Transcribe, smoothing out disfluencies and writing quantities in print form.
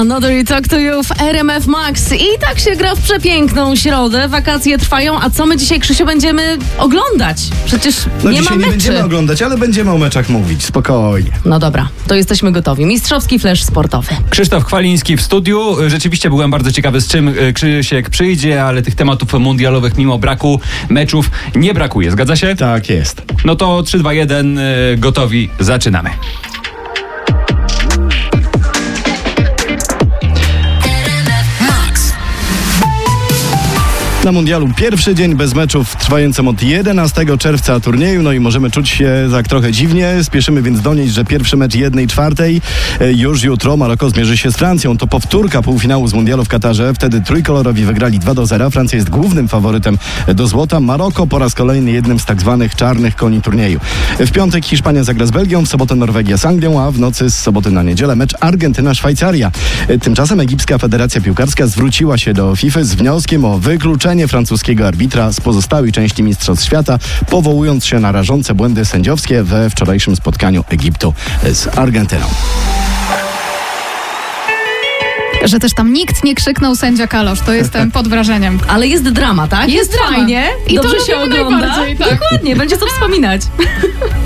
Another You Talk to You w RMF Max. I tak się gra w przepiękną środę. Wakacje trwają, a co my dzisiaj, Krzysiu, będziemy oglądać? Przecież nie ma meczy. Nie będziemy oglądać, ale będziemy o meczach mówić. Spokojnie. No dobra, to jesteśmy gotowi. Mistrzowski flash sportowy. Krzysztof Chwaliński w studiu. Rzeczywiście byłem bardzo ciekawy, z czym Krzysiek przyjdzie, ale tych tematów mundialowych mimo braku meczów nie brakuje. Zgadza się? Tak jest. No to 3, 2, 1, gotowi, zaczynamy. Na mundialu pierwszy dzień bez meczów, trwającym od 11 czerwca turnieju, no i możemy czuć się tak trochę dziwnie. Spieszymy więc donieść, że pierwszy mecz 1/4 już jutro. Maroko zmierzy się z Francją. To powtórka półfinału z mundialu w Katarze. Wtedy trójkolorowi wygrali 2-0. Francja jest głównym faworytem do złota. Maroko po raz kolejny jednym z tak zwanych czarnych koni turnieju. W piątek Hiszpania zagra z Belgią, w sobotę Norwegia z Anglią, a w nocy z soboty na niedzielę mecz Argentyna-Szwajcaria. Tymczasem Egipska Federacja Piłkarska zwróciła się do FIFA z wnioskiem o wykluczenie francuskiego arbitra z pozostałej części Mistrzostw Świata, powołując się na rażące błędy sędziowskie we wczorajszym spotkaniu Egiptu z Argentyną. Że też tam nikt nie krzyknął sędzia Kalosz, to jestem pod wrażeniem. Ale jest drama, tak? Jest drama. fajnie. I Dobrze to się lubimy ogląda. najbardziej, tak. Dokładnie, będzie co wspominać.